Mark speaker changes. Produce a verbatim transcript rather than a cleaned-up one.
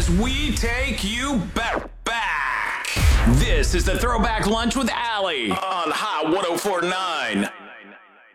Speaker 1: as we take you back. back. This is the Throwback Lunch with Allie on Hot one oh four point nine.